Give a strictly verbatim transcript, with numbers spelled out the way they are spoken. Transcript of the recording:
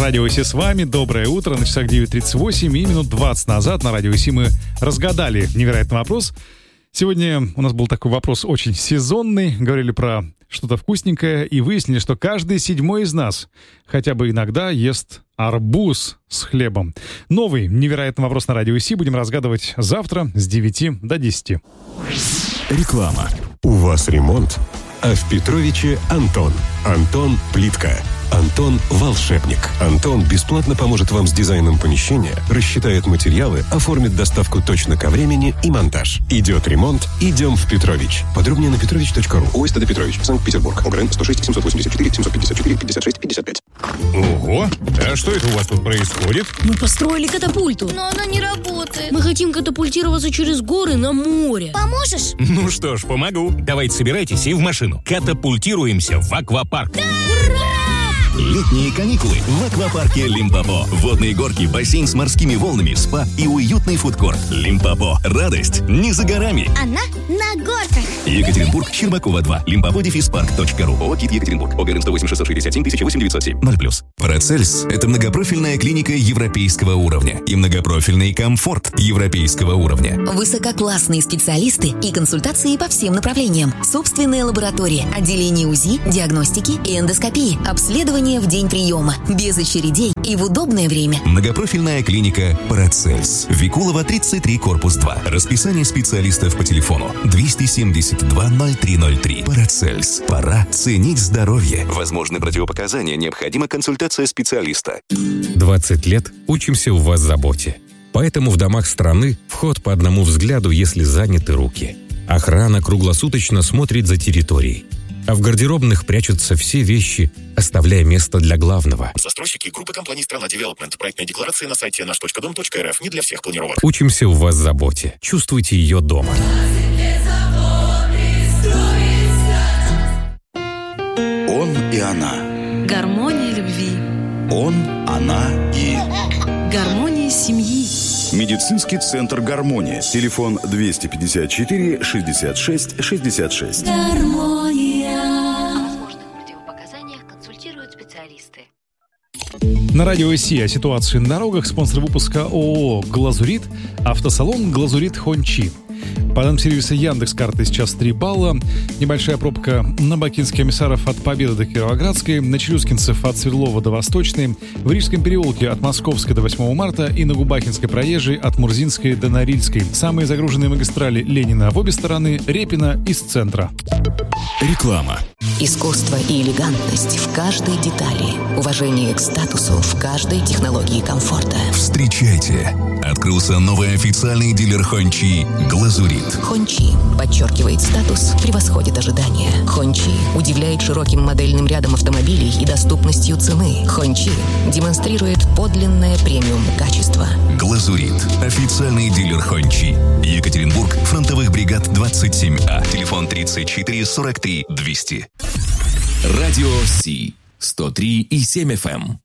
Радио ИСИ с вами. Доброе утро. На часах девять тридцать восемь, и минут двадцать назад на Радио ИСИ мы разгадали невероятный вопрос. Сегодня у нас был такой вопрос очень сезонный. Говорили про что-то вкусненькое и выяснили, что каждый седьмой из нас хотя бы иногда ест арбуз с хлебом. Новый невероятный вопрос на Радио ИСИ будем разгадывать завтра с девяти до десяти. Реклама. У вас ремонт? А в Петровиче Антон. Антон Плитка. Антон Волшебник. Антон бесплатно поможет вам с дизайном помещения, рассчитает материалы, оформит доставку точно ко времени и монтаж. Идет ремонт, идем в Петрович. Подробнее на петрович точка ру. ОСТД Петрович, Санкт-Петербург. ОГРН сто шесть семьсот восемьдесят четыре семьсот пятьдесят четыре пятьдесят шесть пятьдесят пять. Ого! А что это у вас тут происходит? Мы построили катапульту. Но она не работает. Мы хотим катапультироваться через горы на море. Поможешь? Ну что ж, помогу. Давайте собирайтесь и в машину. Катапультируемся в аквапарк. Да! Ура! Летние каникулы в аквапарке Лимпопо. Водные горки, бассейн с морскими волнами, спа и уютный фудкорт. Лимпопо. Радость не за горами. Она на горках. Екатеринбург, Щербакова два. Лимпопо дефис парк точка ру. ООО «Кит Екатеринбург». ОГРН сто восемь шестьсот шестьдесят семь тысяча восемь девятьсот семь. ноль плюс. Парацельс – это многопрофильная клиника европейского уровня и многопрофильный комфорт европейского уровня. Высококлассные специалисты и консультации по всем направлениям. Собственная лаборатория, отделение УЗИ, диагностики и эндоскопии, обследование в день приема, без очередей и в удобное время. Многопрофильная клиника «Парацельс». Викулова, тридцать три, корпус два. Расписание специалистов по телефону двести семьдесят два ноль три ноль три. «Парацельс». Пора ценить здоровье. Возможны противопоказания, необходима консультация специалиста. двадцать лет учимся у вас заботе. Поэтому в домах страны вход по одному взгляду, если заняты руки. Охрана круглосуточно смотрит за территорией. А в гардеробных прячутся все вещи, оставляя место для главного. Застройщики группы компаний «Страна Девелопмент». Проектная декларация на сайте наш точка дом точка эр эф. Не для всех планировок. Учимся у вас заботе. Чувствуйте ее дома. Он и она. Гармония любви. Он, она и... Гармония семьи. Медицинский центр «Гармония». Телефон двести пятьдесят четыре шестьдесят шесть шестьдесят шесть. Гармония. О возможных противопоказаниях консультируют специалисты. На Радио ИСИ о ситуации на дорогах. Спонсор выпуска ООО «Глазурит», автосалон «Глазурит Хончи». По данным сервиса Яндекс.Карты сейчас три балла. Небольшая пробка на Бакинских Комиссаров от Победы до Кировоградской, на Челюскинцев от Свердлова до Восточной, в Рижском переулке от Московской до восьмого марта и на Губахинской проезжей от Мурзинской до Норильской. Самые загруженные магистрали Ленина в обе стороны, Репина из центра. Реклама. Искусство и элегантность в каждой детали. Уважение к статусу в каждой технологии комфорта. Встречайте! Открылся новый официальный дилер Хончи «Глазурит». Хончи подчеркивает статус, превосходит ожидания. Хончи удивляет широким модельным рядом автомобилей и доступностью цены. Хончи демонстрирует подлинное премиум-качество. «Глазурит» – официальный дилер Хончи. Екатеринбург, фронтовых бригад двадцать семь А. Телефон тридцать четыре сорок три двести. Радио Си сто три и семь эф эм.